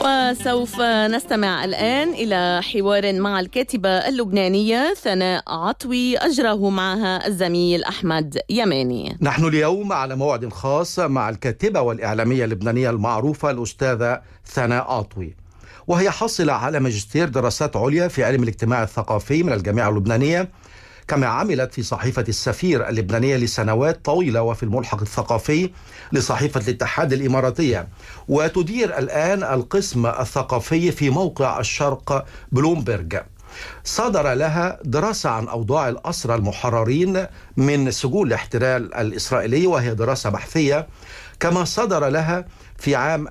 وسوف نستمع الآن إلى حوار مع الكاتبة اللبنانية ثناء عطوي أجره معها الزميل أحمد يماني. نحن اليوم على موعد خاص مع الكاتبة والإعلامية اللبنانية المعروفة الأستاذة ثناء عطوي، وهي حاصلة على ماجستير دراسات عليا في علم الاجتماع الثقافي من الجامعة اللبنانية، كما عملت في صحيفة السفير اللبنانية لسنوات طويلة وفي الملحق الثقافي لصحيفة الاتحاد الإماراتية، وتدير الآن القسم الثقافي في موقع الشرق بلومبرج. صدر لها دراسة عن أوضاع الأسرى المحررين من سجون الاحتلال الإسرائيلي، وهي دراسة بحثية. كما صدر لها في عام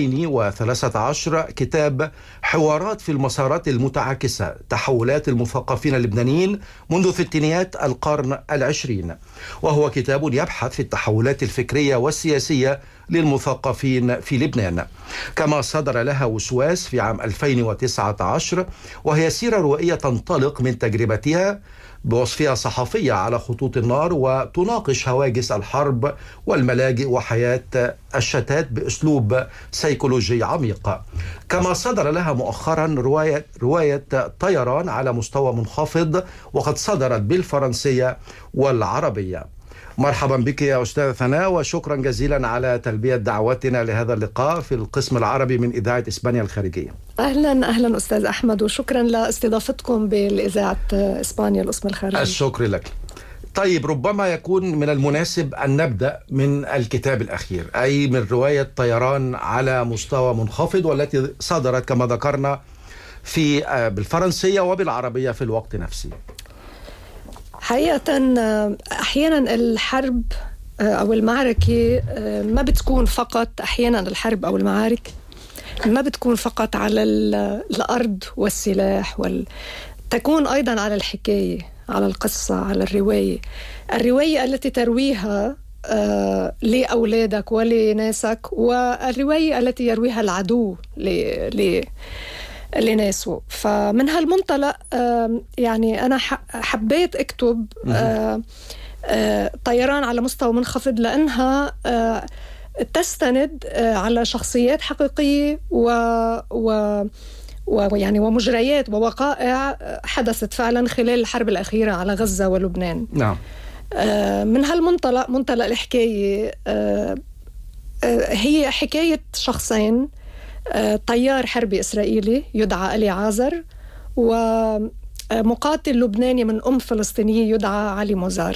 2013 كتاب حوارات في المسارات المتعاكسة، تحولات المثقفين اللبنانيين منذ ستينيات القرن العشرين، وهو كتاب يبحث في التحولات الفكرية والسياسية للمثقفين في لبنان. كما صدر لها وسواس في عام 2019، وهي سيرة روائية تنطلق من تجربتها بوصفها صحفية على خطوط النار، وتناقش هواجس الحرب والملاجئ وحياة الشتات بأسلوب سيكولوجي عميق. كما صدر لها مؤخرا رواية طيران على مستوى منخفض، وقد صدرت بالفرنسية والعربية. مرحبا بك يا أستاذ ثناء، وشكرا جزيلا على تلبية دعوتنا لهذا اللقاء في القسم العربي من إذاعة إسبانيا الخارجية. أهلا أستاذ أحمد، وشكرا لاستضافتكم بالإذاعة إسبانيا القسم الخارجي. الشكر لك. طيب، ربما يكون من المناسب أن نبدأ من الكتاب الأخير، أي من رواية طيران على مستوى منخفض، والتي صدرت كما ذكرنا بالفرنسية وبالعربية في الوقت نفسه. حقيقة أحيانا الحرب أو المعركة ما بتكون فقط، أحيانا الحرب أو المعارك ما بتكون فقط على الأرض والسلاح، تكون أيضا على الحكاية، على القصة، على الرواية التي ترويها لأولادك ولناسك، والرواية التي يرويها العدو لناسه. فمن هالمنطلق يعني أنا حبيت أكتب طيران على مستوى منخفض، لأنها تستند على شخصيات حقيقية ويعني ومجريات ووقائع حدثت فعلا خلال الحرب الأخيرة على غزة ولبنان. نعم. من هالمنطلق، منطلق الحكاية، هي حكاية شخصين، طيار حربي إسرائيلي يدعى ألي عازر، ومقاتل لبناني من أم فلسطينية يدعى علي موزارت.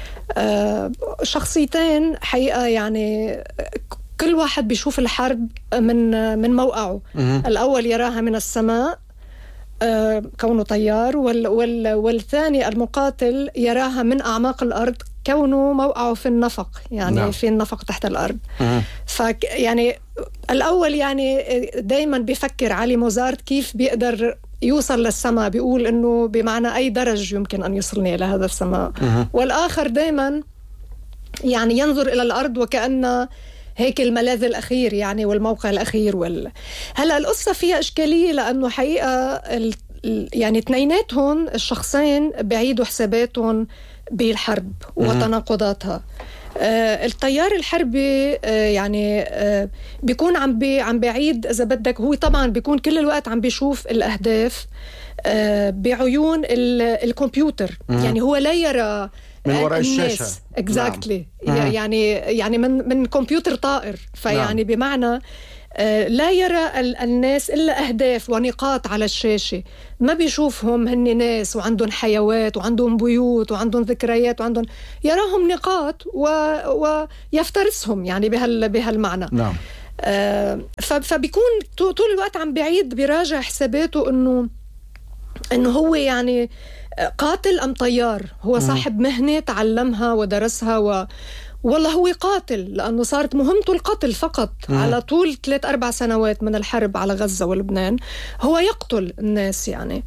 شخصيتين حقيقة يعني كل واحد بيشوف الحرب من موقعه. الأول يراها من السماء كونه طيار، والثاني المقاتل يراها من أعماق الأرض كونه موقعه في النفق، يعني نعم. في النفق تحت الأرض. يعني الأول يعني دايما بيفكر علي موزارت كيف بيقدر يوصل للسماء، بيقول إنه بمعنى أي درج يمكن أن يوصلني إلى هذا السماء. والآخر دايما يعني ينظر إلى الأرض وكأن هيك الملاذ الأخير يعني، والموقع الأخير. هلأ القصة فيها إشكالية، لأنه حقيقة يعني اثنيناتهم الشخصين بعيدوا حساباتهم بالحرب وتناقضاتها. الطيار الحربي يعني بيكون عم بعيد، إذا بدك، هو طبعا بيكون كل الوقت عم بيشوف الأهداف بعيون الكمبيوتر. يعني هو لا يرى من وراء الشاشة. exactly. يعني من كمبيوتر طائر. فيعني بمعنى لا يرى الناس إلا أهداف ونقاط على الشاشة، ما بيشوفهم هن ناس وعندهم حيوات وعندهم بيوت وعندهم ذكريات وعندهم، يراهم نقاط ويفترسهم يعني بهالمعنى. نعم. فبيكون طول الوقت عم بعيد بيراجع حساباته إنه هو يعني قاتل أم طيار. هو صاحب مهنة تعلمها ودرسها، والله هو قاتل، لأنه صارت مهمته القتل فقط. على طول 3-4 سنوات من الحرب على غزة ولبنان هو يقتل الناس يعني.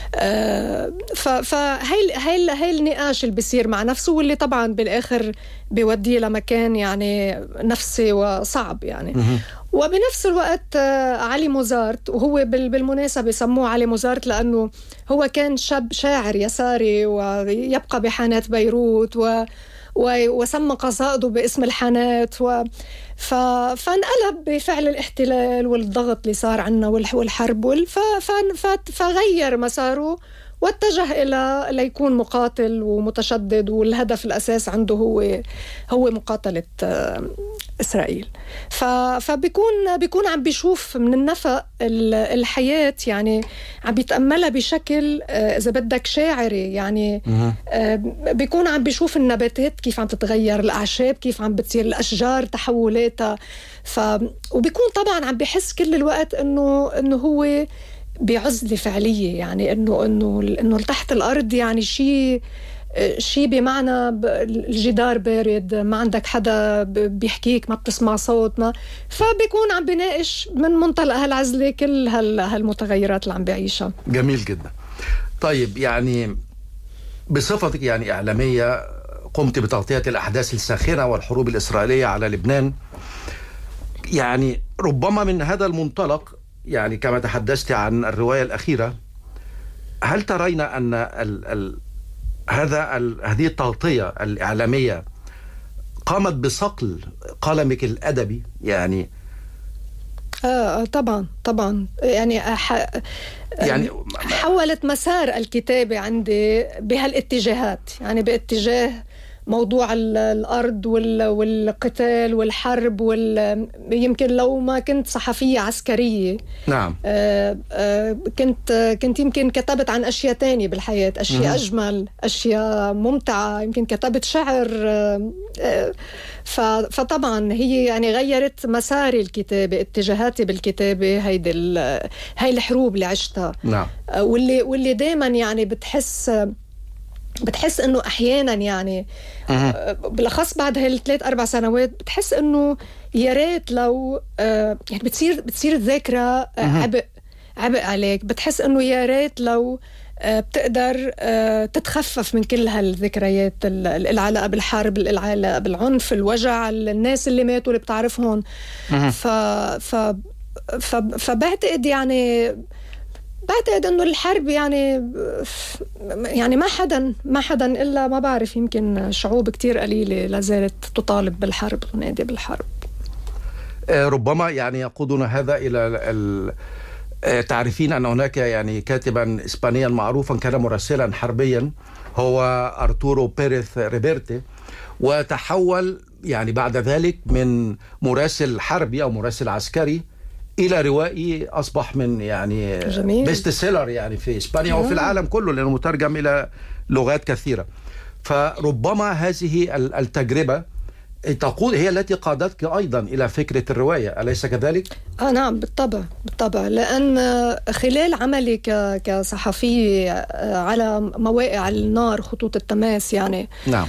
فهاي النقاش اللي بيصير مع نفسه، واللي طبعا بالآخر بيوديه لمكان يعني نفسي وصعب يعني. وبنفس الوقت علي موزارت، وهو بالمناسبة سموه علي موزارت لأنه هو كان شاب شاعر يساري ويبقى بحانات بيروت وسمى قصائده باسم الحانات فانقلب بفعل الاحتلال والضغط اللي صار عنا والحرب فغير مساره واتجه إلى ليكون مقاتل ومتشدد، والهدف الأساس عنده هو مقاتلة إسرائيل. فبيكون عم بيشوف من النفق الحياة، يعني عم بيتأملها بشكل إذا بدك شاعري، يعني بيكون عم بيشوف النباتات كيف عم تتغير، الأعشاب كيف عم بتصير، الأشجار تحولاتها، وبيكون طبعا عم بيحس كل الوقت إنه هو بعزلة فعلية، يعني إنه تحت الأرض يعني شيء بمعنى الجدار بارد، ما عندك حدا بيحكيك، ما بتسمع صوت، ما فبيكون عم بيناقش من منطلق هالعزلة كل هالمتغيرات اللي عم بيعيشها. جميل جدا. طيب، يعني بصفتك يعني إعلامية قمت بتغطية الأحداث الساخنة والحروب الإسرائيلية على لبنان، يعني ربما من هذا المنطلق، يعني كما تحدثت عن الرواية الأخيرة، هل ترين أن هذه التغطية الإعلامية قامت بصقل قلمك الأدبي؟ يعني طبعا يعني حولت مسار الكتابة عندي بهالاتجاهات، يعني باتجاه موضوع الأرض والقتال والحرب يمكن لو ما كنت صحفية عسكرية، نعم، كنت يمكن كتبت عن أشياء تانية بالحياة، أشياء أجمل، أشياء ممتعة، يمكن كتبت شعر. فطبعا هي يعني غيرت مساري الكتابة، اتجاهاتي بالكتابة، هاي الحروب اللي عشتها. نعم. واللي دايما يعني بتحس انه احيانا يعني بالاخص بعد هال3-4 سنوات بتحس انه يا ريت لو يعني بتصير الذاكره عبء عليك، بتحس انه يا ريت لو بتقدر تتخفف من كل هالذكريات، العلاقه بالحرب، العلاقه بالعنف، الوجع، الناس اللي ماتوا اللي بتعرفهم. فبعتقد انه الحرب يعني ما حدا الا ما بعرف، يمكن شعوب كتير قليله لازالت تطالب بالحرب ونادي بالحرب. ربما يعني يقودنا هذا الى تعرفين ان هناك يعني كاتبا اسبانيا معروفا كان مراسلا حربيا، هو أرتورو بيريث ريبرتي، وتحول يعني بعد ذلك من مراسل حربي او مراسل عسكري إلى روائي أصبح من يعني بيست سيلر يعني في إسبانيا وفي العالم كله، لأنه مترجم إلى لغات كثيرة. فربما هذه التجربة تقود هي التي قادتك أيضا إلى فكرة الرواية، أليس كذلك؟ نعم، بالطبع، لأن خلال عملي كصحفية على مواقع النار، خطوط التماس، يعني نعم،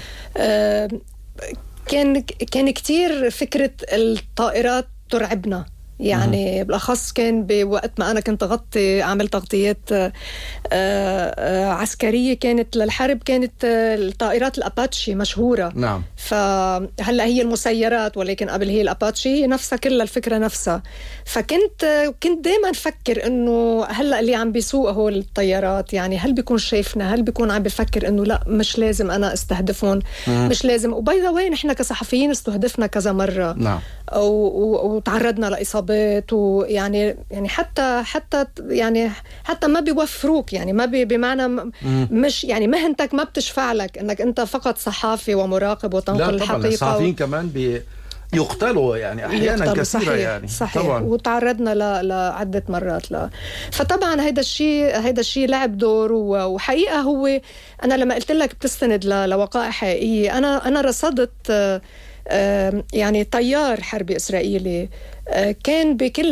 كان كتير فكرة الطائرات ترعبنا، يعني بالأخص كان بوقت ما أنا كنت أعمل تغطيات عسكرية كانت للحرب، كانت الطائرات الأباتشي مشهورة. نعم. فهلأ هي المسيرات، ولكن قبل هي الأباتشي، هي نفسها كل الفكرة نفسها. فكنت دايما فكر إنه هلأ اللي عم بيسوق هو الطيارات، يعني هل بيكون شايفنا، هل بيكون عم بفكر إنه لا مش لازم أنا استهدفهم، مش لازم. وباي ذا واي نحن كصحفيين استهدفنا كذا مرة. نعم. وتعرضنا لإصابات، ويعني حتى ما بيوفروك، يعني ما بمعنى مش يعني مهنتك ما بتشفع لك انك انت فقط صحافي ومراقب وتنقل الحقيقة. لا طبعا، الصحفيين كمان يقتلوا يعني احيانا كثيرة، يعني صحيح. طبعا. وتعرضنا لعدة مرات فطبعا هيدا الشيء لعب دور. وحقيقة هو انا لما قلت لك بتستند لوقائع حقيقية، انا رصدت يعني طيار حربي إسرائيلي كان بكل